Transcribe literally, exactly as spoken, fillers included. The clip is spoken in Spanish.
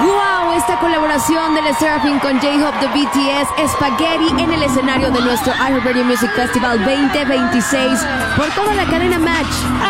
¡Wow! Esta colaboración de Le Sserafim con J-Hope de B T S, Spaghetti, en el escenario de nuestro iHeartRadio Music Festival veinte veintiséis por toda la cadena Match.